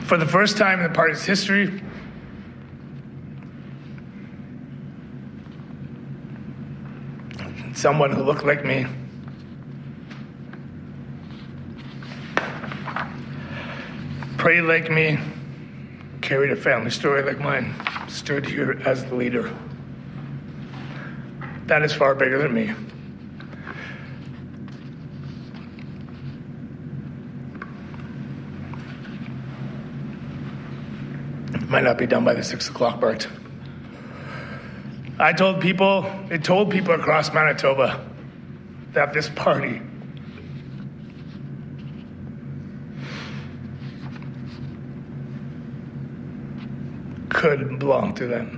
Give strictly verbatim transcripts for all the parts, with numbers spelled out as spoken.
For the first time in the party's history, someone who looked like me prayed like me, carried a family story like mine, stood here as the leader. That is far bigger than me. It might not be done by the six o'clock, Bart. I told people, it told people across Manitoba that this party could belong to them.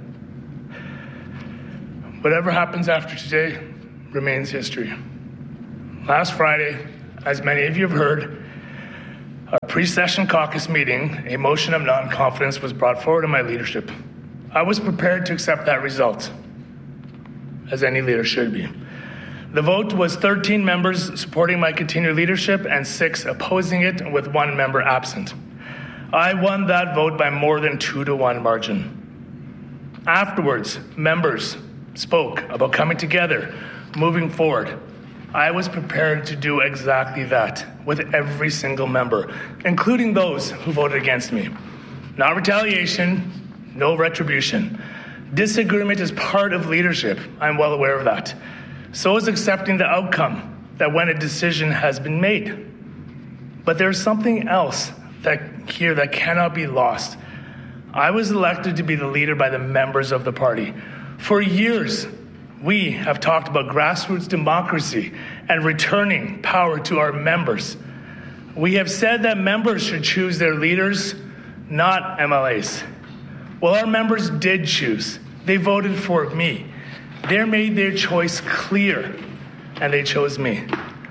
Whatever happens after today remains history. Last Friday, as many of you have heard, a pre-session caucus meeting, a motion of non-confidence was brought forward in my leadership. I was prepared to accept that result, as any leader should be. The vote was thirteen members supporting my continued leadership and six opposing it, with one member absent. I won that vote by more than two to one margin. Afterwards, members spoke about coming together, moving forward. I was prepared to do exactly that with every single member, including those who voted against me. Not retaliation, no retribution. Disagreement is part of leadership. I'm well aware of that. So is accepting the outcome, that when a decision has been made. But there's something else that here that cannot be lost. I was elected to be the leader by the members of the party. For years, we have talked about grassroots democracy and returning power to our members. We have said that members should choose their leaders, not M L As. Well, our members did choose. They voted for me. They made their choice clear, and they chose me.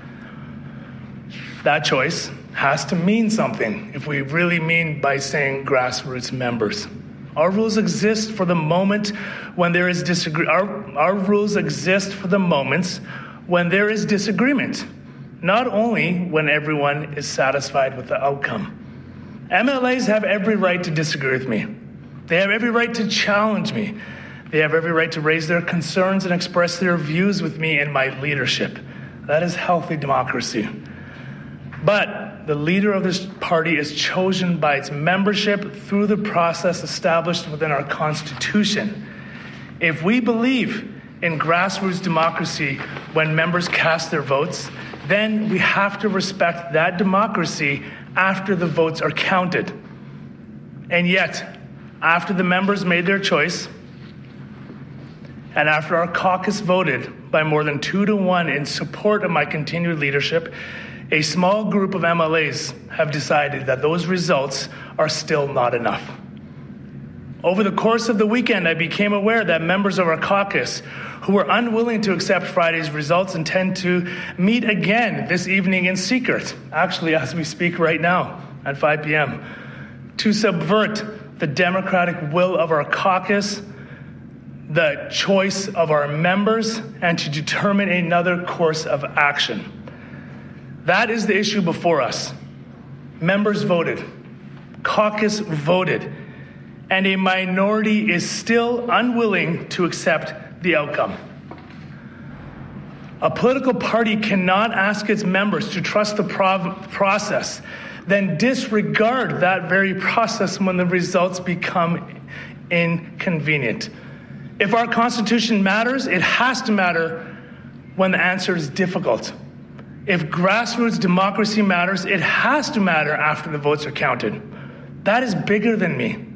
That choice has to mean something if we really mean by saying grassroots members. Our rules exist for the moment when there is disagree. Our, our rules exist for the moments when there is disagreement, not only when everyone is satisfied with the outcome. M L As have every right to disagree with me. They have every right to challenge me. They have every right to raise their concerns and express their views with me in my leadership. That is healthy democracy. But the leader of this party is chosen by its membership through the process established within our Constitution. If we believe in grassroots democracy when members cast their votes, then we have to respect that democracy after the votes are counted. And yet, after the members made their choice, and after our caucus voted by more than two to one in support of my continued leadership, a small group of M L As have decided that those results are still not enough. Over the course of the weekend, I became aware that members of our caucus who were unwilling to accept Friday's results intend to meet again this evening in secret, actually as we speak right now at five p.m., to subvert the democratic will of our caucus, the choice of our members, and to determine another course of action. That is the issue before us. Members voted, caucus voted, and a minority is still unwilling to accept the outcome. A political party cannot ask its members to trust the prov- process, then disregard that very process when the results become inconvenient. If our Constitution matters, it has to matter when the answer is difficult. If grassroots democracy matters, it has to matter after the votes are counted. That is bigger than me.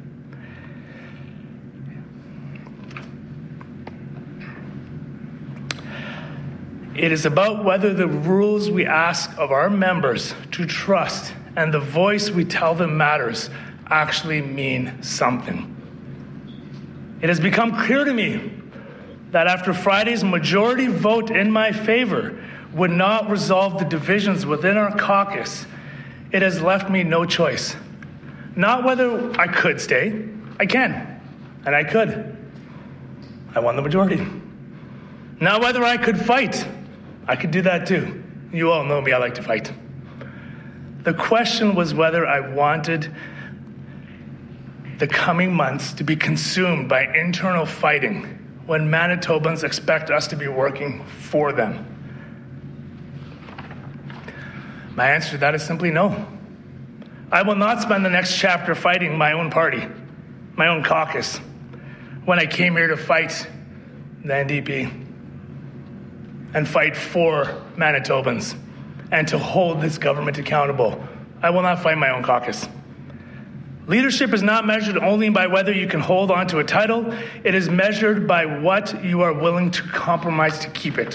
It is about whether the rules we ask of our members to trust and the voice we tell them matters actually mean something. It has become clear to me that after Friday's majority vote in my favor would not resolve the divisions within our caucus, it has left me no choice. Not whether I could stay. I can, and I could. I won the majority. Not whether I could fight. I could do that too. You all know me, I like to fight. The question was whether I wanted the coming months to be consumed by internal fighting when Manitobans expect us to be working for them? My answer to that is simply no. I will not spend the next chapter fighting my own party, my own caucus, when I came here to fight the N D P and fight for Manitobans and to hold this government accountable. I will not fight my own caucus. Leadership is not measured only by whether you can hold on to a title. It is measured by what you are willing to compromise to keep it.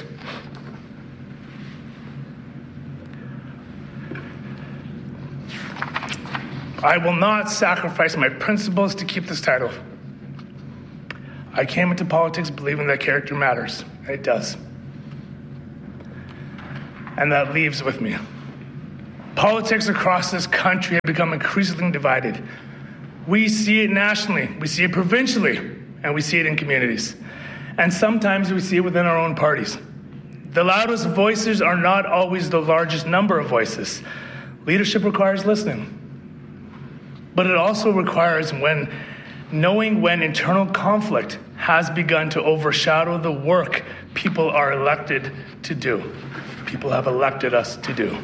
I will not sacrifice my principles to keep this title. I came into politics believing that character matters, and it does. And that leaves with me. Politics across this country have become increasingly divided. We see it nationally, we see it provincially, and we see it in communities. And sometimes we see it within our own parties. The loudest voices are not always the largest number of voices. Leadership requires listening. But it also requires when knowing when internal conflict has begun to overshadow the work people are elected to do. People have elected us to do.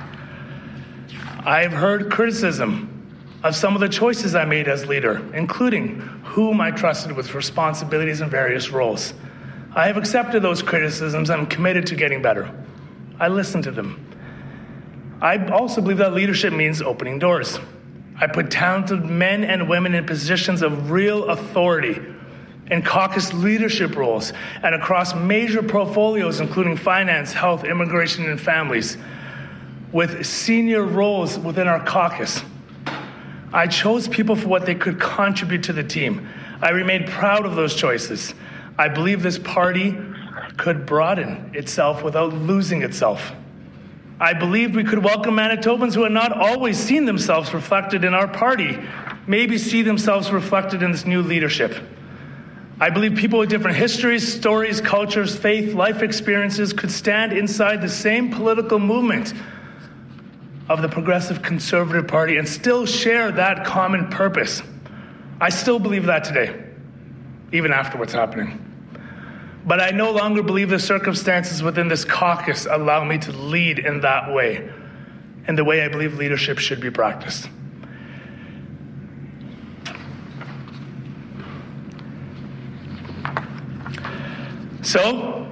I've heard criticism of some of the choices I made as leader, including whom I trusted with responsibilities in various roles. I have accepted those criticisms and I'm committed to getting better. I listen to them. I also believe that leadership means opening doors. I put talented men and women in positions of real authority in caucus leadership roles and across major portfolios, including finance, health, immigration, and families, with senior roles within our caucus. I chose people for what they could contribute to the team. I remained proud of those choices. I believe this party could broaden itself without losing itself. I believed we could welcome Manitobans who had not always seen themselves reflected in our party, maybe see themselves reflected in this new leadership. I believe people with different histories, stories, cultures, faith, life experiences could stand inside the same political movement of the Progressive Conservative Party and still share that common purpose. I still believe that today, even after what's happening. But I no longer believe the circumstances within this caucus allow me to lead in that way, in the way I believe leadership should be practiced. So,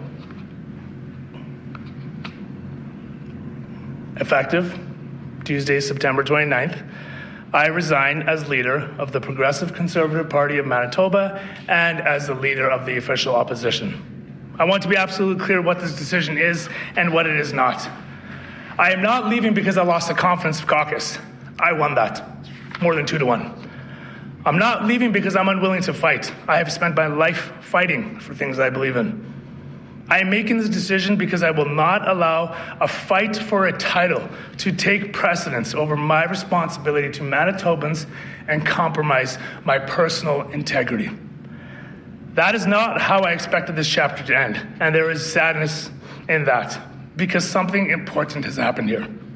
effective Tuesday, September twenty-ninth, I resign as leader of the Progressive Conservative Party of Manitoba and as the leader of the official opposition. I want to be absolutely clear what this decision is and what it is not. I am not leaving because I lost the confidence of caucus. I won that, more than two to one. I'm not leaving because I'm unwilling to fight. I have spent my life fighting for things I believe in. I am making this decision because I will not allow a fight for a title to take precedence over my responsibility to Manitobans and compromise my personal integrity. That is not how I expected this chapter to end, and there is sadness in that because something important has happened here.